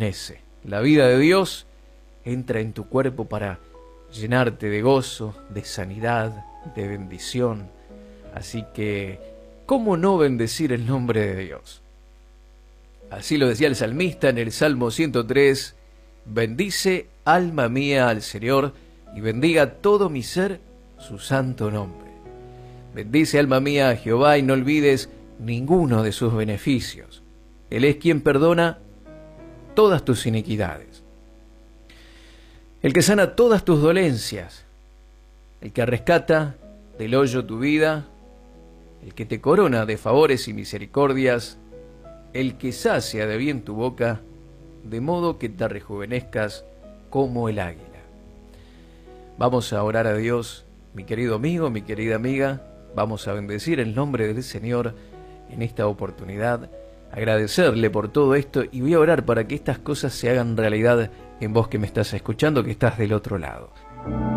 La vida de Dios entra en tu cuerpo para llenarte de gozo, de sanidad, de bendición. Así que, ¿cómo no bendecir el nombre de Dios? Así lo decía el salmista en el Salmo 103, bendice, alma mía, al Señor, y bendiga todo mi ser su santo nombre. Bendice, alma mía, a Jehová, y no olvides ninguno de sus beneficios. Él es quien perdona todas tus iniquidades, el que sana todas tus dolencias, el que rescata del hoyo tu vida, el que te corona de favores y misericordias, el que sacia de bien tu boca, de modo que te rejuvenezcas como el águila. Vamos a orar a Dios, mi querido amigo, mi querida amiga. Vamos a bendecir el nombre del Señor en esta oportunidad, agradecerle por todo esto, y voy a orar para que estas cosas se hagan realidad en vos que me estás escuchando, que estás del otro lado.